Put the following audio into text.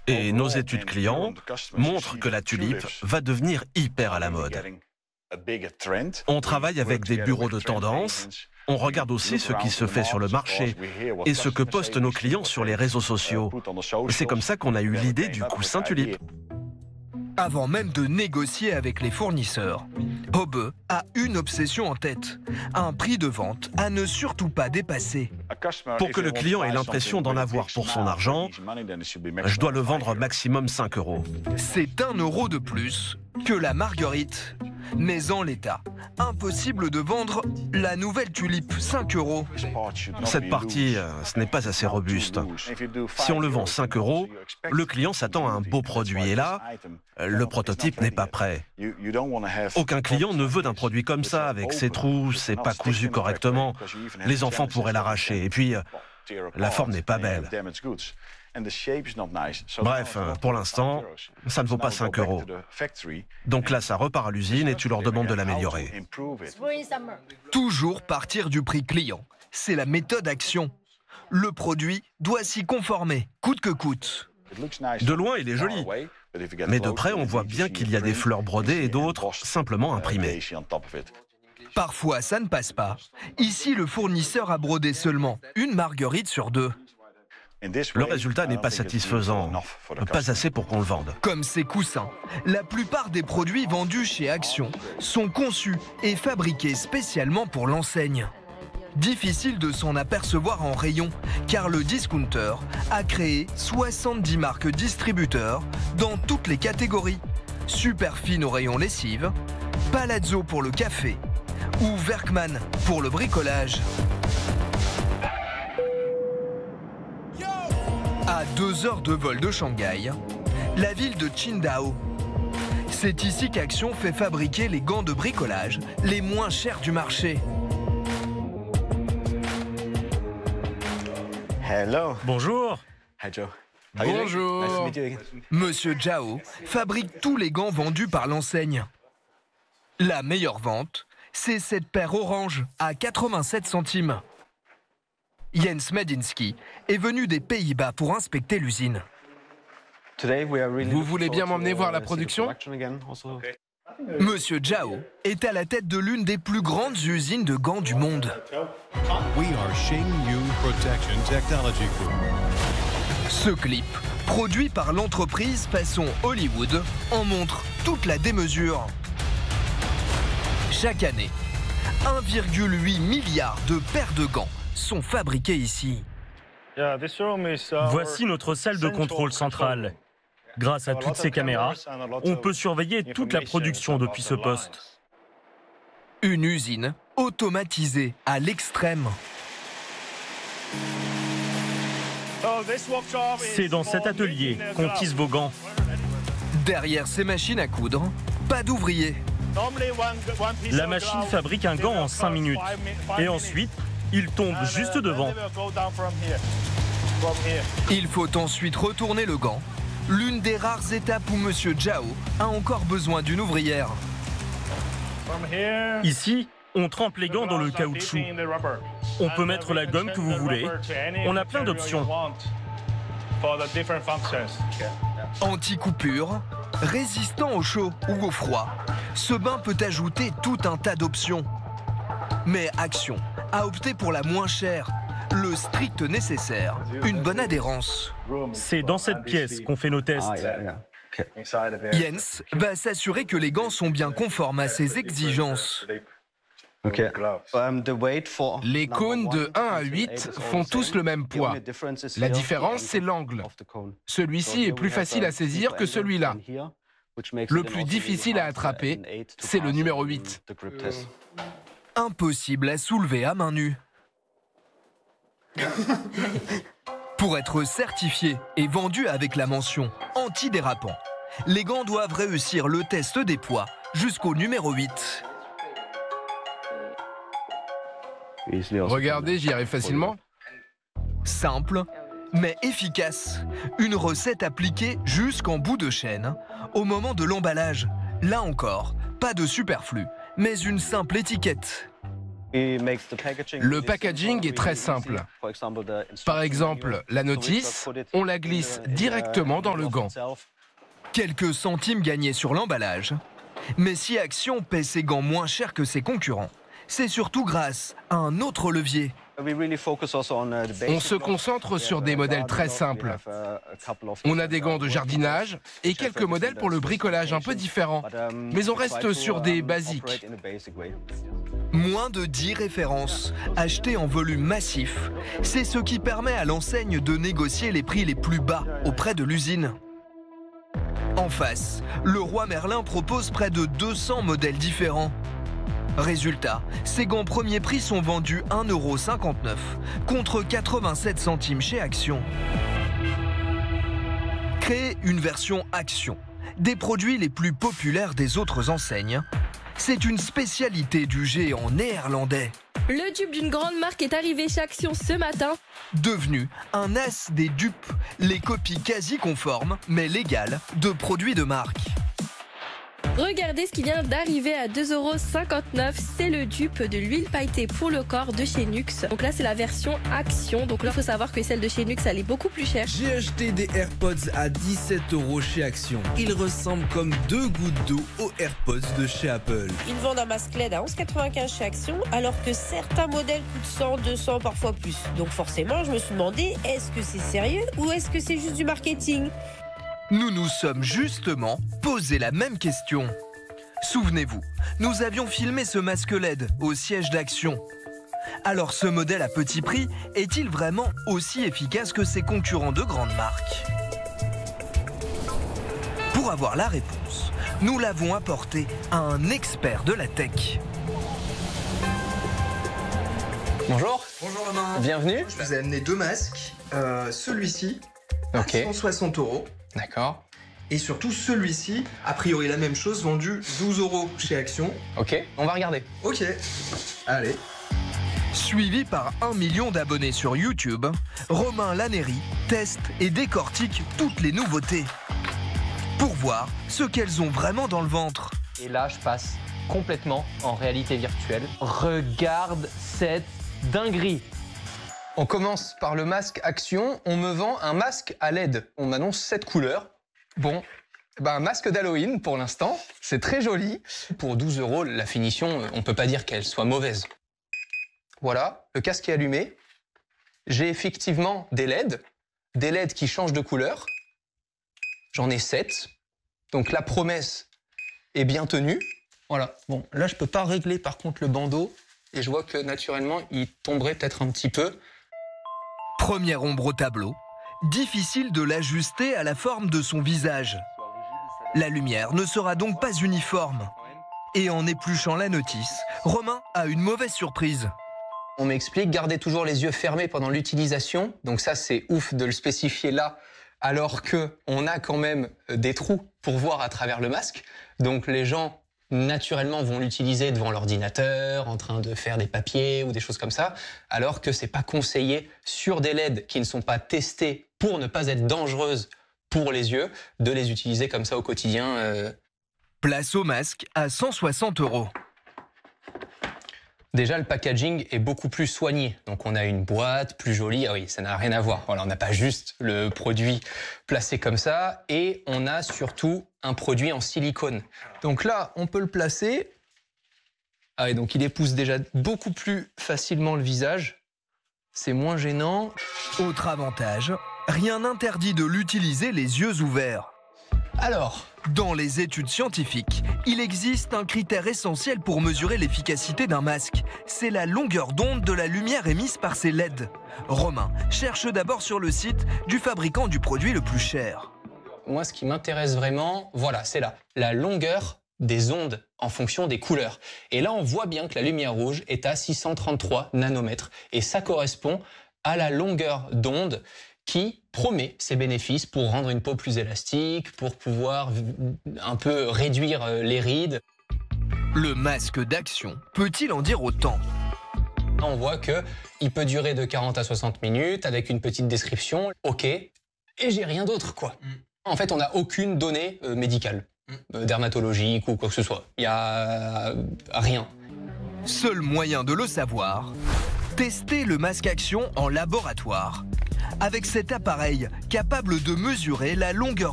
Et nos études clients montrent que la tulipe va devenir hyper à la mode. On travaille avec des bureaux de tendance, on regarde aussi ce qui se fait sur le marché et ce que postent nos clients sur les réseaux sociaux. C'est comme ça qu'on a eu l'idée du coussin tulipe. Avant même de négocier avec les fournisseurs, Hobbe a une obsession en tête, un prix de vente à ne surtout pas dépasser. Pour que le client ait l'impression d'en avoir pour son argent, je dois le vendre maximum 5 €. C'est 1 € de plus que la marguerite. Mais en l'état, impossible de vendre la nouvelle tulipe 5 €. Cette partie, ce n'est pas assez robuste. Si on le vend 5 €, le client s'attend à un beau produit. Et là, le prototype n'est pas prêt. Aucun client ne veut d'un produit comme ça, avec ses trous, c'est pas cousu correctement. Les enfants pourraient l'arracher. Et puis, la forme n'est pas belle. Bref, pour l'instant, ça ne vaut pas 5 €. Donc là, ça repart à l'usine et tu leur demandes de l'améliorer. Toujours partir du prix client. C'est la méthode action. Le produit doit s'y conformer, coûte que coûte. De loin, il est joli. Mais de près, on voit bien qu'il y a des fleurs brodées et d'autres simplement imprimées. Parfois, ça ne passe pas. Ici, le fournisseur a brodé seulement une marguerite sur 2. Le résultat n'est pas satisfaisant, pas assez pour qu'on le vende. Comme ces coussins, la plupart des produits vendus chez Action sont conçus et fabriqués spécialement pour l'enseigne. Difficile de s'en apercevoir en rayon, car le discounter a créé 70 marques distributeurs dans toutes les catégories. Superfine au rayon lessive, Palazzo pour le café ou Werkman pour le bricolage. À 2 heures de vol de Shanghai, la ville de Qingdao. C'est ici qu'Action fait fabriquer les gants de bricolage les moins chers du marché. Hello. Bonjour. Hi Joe. Bonjour. Nice to meet you again. Monsieur Zhao fabrique tous les gants vendus par l'enseigne. La meilleure vente, c'est cette paire orange à 87 centimes. Jens Medinsky est venu des Pays-Bas pour inspecter l'usine. Vous voulez bien m'emmener voir la production? Monsieur Zhao est à la tête de l'une des plus grandes usines de gants du monde. We are Xingyu Protection Technology Group. Ce clip, produit par l'entreprise façon Hollywood, en montre toute la démesure. Chaque année, 1,8 milliard de paires de gants sont fabriqués ici. Voici notre salle de contrôle centrale. Grâce à toutes ces caméras, on peut surveiller toute la production depuis ce poste. Une usine automatisée à l'extrême. C'est dans cet atelier qu'on tisse vos gants. Derrière ces machines à coudre, pas d'ouvriers. La machine fabrique un gant en 5 minutes. Et ensuite, il tombe juste devant. Il faut ensuite retourner le gant. L'une des rares étapes où Monsieur Zhao a encore besoin d'une ouvrière. Ici, on trempe les gants dans le caoutchouc. On peut mettre la gomme que vous voulez. On a plein d'options. Anti-coupure, résistant au chaud ou au froid, ce bain peut ajouter tout un tas d'options. Mais Action a opté pour la moins chère, le strict nécessaire, une bonne adhérence. C'est dans cette pièce qu'on fait nos tests. Jens va s'assurer que les gants sont bien conformes à ses exigences. Les cônes de 1 à 8 font tous le même poids. La différence, c'est l'angle. Celui-ci est plus facile à saisir que celui-là. Le plus difficile à attraper, c'est le numéro 8. Impossible à soulever à main nue. Pour être certifié et vendu avec la mention antidérapant, les gants doivent réussir le test des poids jusqu'au numéro 8. Regardez, j'y arrive facilement. Simple, mais efficace. Une recette appliquée jusqu'en bout de chaîne, au moment de l'emballage. Là encore, pas de superflu, mais une simple étiquette. Le packaging est très simple. Par exemple, la notice, on la glisse directement dans le gant. Quelques centimes gagnés sur l'emballage. Mais si Action paie ses gants moins cher que ses concurrents, c'est surtout grâce à un autre levier. On se concentre sur des modèles très simples. On a des gants de jardinage et quelques modèles pour le bricolage un peu différents. Mais on reste sur des basiques. Moins de 10 références, achetées en volume massif. C'est ce qui permet à l'enseigne de négocier les prix les plus bas auprès de l'usine. En face, Leroy Merlin propose près de 200 modèles différents. Résultat, ces gants premier prix sont vendus 1,59 € contre 87 centimes chez Action. Créer une version Action, des produits les plus populaires des autres enseignes, c'est une spécialité du géant néerlandais. Le dupe d'une grande marque est arrivé chez Action ce matin. Devenu un as des dupes, les copies quasi conformes, mais légales, de produits de marque. Regardez ce qui vient d'arriver à 2,59 €. C'est le dupe de l'huile pailletée pour le corps de chez Nux. Donc là, c'est la version Action. Donc là, il faut savoir que celle de chez Nux, elle est beaucoup plus chère. J'ai acheté des AirPods à 17 € chez Action. Ils ressemblent comme 2 gouttes d'eau aux AirPods de chez Apple. Ils vendent un masque LED à 11,95 chez Action, alors que certains modèles coûtent 100, 200, parfois plus. Donc forcément, je me suis demandé, est-ce que c'est sérieux ou est-ce que c'est juste du marketing ? Nous nous sommes justement posé la même question. Souvenez-vous, nous avions filmé ce masque LED au siège d'Action. Alors ce modèle à petit prix est-il vraiment aussi efficace que ses concurrents de grandes marques ? Pour avoir la réponse, nous l'avons apporté à un expert de la tech. Bonjour. Bonjour Romain. Bienvenue. Je vous ai amené 2 masques. Celui-ci, Ok. 160 €. D'accord. Et surtout celui-ci, a priori la même chose, vendu 12 € chez Action. Ok, on va regarder. Ok, allez. Suivi par 1 million d'abonnés sur YouTube, Romain Laneri teste et décortique toutes les nouveautés pour voir ce qu'elles ont vraiment dans le ventre. Et là, je passe complètement en réalité virtuelle. Regarde cette dinguerie. On commence par le masque Action. On me vend un masque à LED. On m'annonce 7 couleurs. Bon, un masque d'Halloween pour l'instant. C'est très joli. Pour 12 €, la finition, on peut pas dire qu'elle soit mauvaise. Voilà, le casque est allumé. J'ai effectivement des LED qui changent de couleur. J'en ai 7. Donc la promesse est bien tenue. Voilà, bon, là je peux pas régler par contre le bandeau. Et je vois que naturellement, il tomberait peut-être un petit peu. Première ombre au tableau, difficile de l'ajuster à la forme de son visage. La lumière ne sera donc pas uniforme. Et en épluchant la notice, Romain a une mauvaise surprise. On m'explique, gardez toujours les yeux fermés pendant l'utilisation. Donc ça, c'est ouf de le spécifier là, alors qu'on a quand même des trous pour voir à travers le masque. Donc les gens, naturellement, vont l'utiliser devant l'ordinateur, en train de faire des papiers ou des choses comme ça, alors que c'est pas conseillé sur des LED qui ne sont pas testés pour ne pas être dangereuses pour les yeux, de les utiliser comme ça au quotidien. Place au masque à 160 €. Déjà, le packaging est beaucoup plus soigné. Donc, on a une boîte plus jolie. Ah oui, ça n'a rien à voir. Voilà, on n'a pas juste le produit placé comme ça. Et on a surtout un produit en silicone. Donc là, on peut le placer. Ah, et donc il épouse déjà beaucoup plus facilement le visage. C'est moins gênant. Autre avantage, rien n'interdit de l'utiliser les yeux ouverts. Alors, dans les études scientifiques, il existe un critère essentiel pour mesurer l'efficacité d'un masque. C'est la longueur d'onde de la lumière émise par ces LED. Romain cherche d'abord sur le site du fabricant du produit le plus cher. Moi, ce qui m'intéresse vraiment, voilà, c'est là, la longueur des ondes en fonction des couleurs. Et là, on voit bien que la lumière rouge est à 633 nanomètres. Et ça correspond à la longueur d'onde qui promet ses bénéfices pour rendre une peau plus élastique, pour pouvoir un peu réduire les rides. Le masque d'Action peut-il en dire autant ? On voit qu'il peut durer de 40 à 60 minutes avec une petite description. OK, et j'ai rien d'autre, quoi. En fait, on n'a aucune donnée médicale, dermatologique ou quoi que ce soit. Il n'y a rien. Seul moyen de le savoir, tester le masque action en laboratoire. Avec cet appareil capable de mesurer la longueur